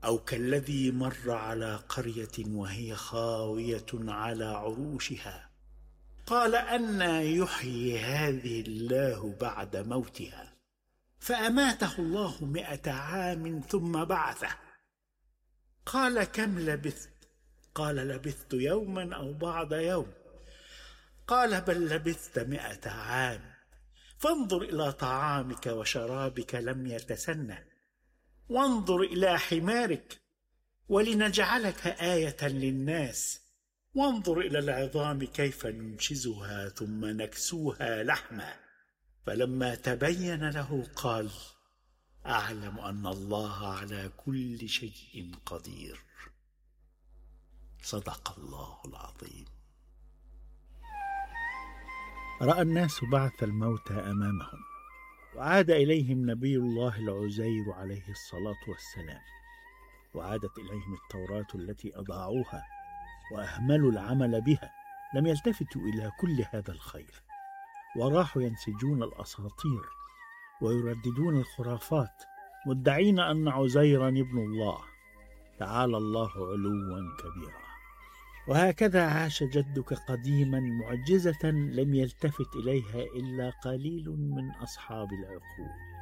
أو كالذي مر على قرية وهي خاوية على عروشها قال أنى يحيي هذه الله بعد موتها، فأماته الله 100 عام ثم بعثه. قال كم لبثت؟ قال لبثت يوما أو بعض يوم. قال بل لبثت 100 عام. فانظر إلى طعامك وشرابك لم يتسنه، وانظر إلى حمارك ولنجعلك آية للناس، وانظر إلى العظام كيف ننشزها ثم نكسوها لحما. فلما تبين له قال أعلم أن الله على كل شيء قدير. صدق الله العظيم. رأى الناس بعث الموتى أمامهم، وعاد إليهم نبي الله العزير عليه الصلاة والسلام، وعادت إليهم التوراة التي أضاعوها وأهملوا العمل بها. لم يلتفتوا إلى كل هذا الخير، وراحوا ينسجون الأساطير ويرددون الخرافات، مدعين أن عزيرا ابن الله، تعالى الله علوا كبيرا. وهكذا عاش جدك قديما معجزة لم يلتفت إليها إلا قليل من أصحاب العقول.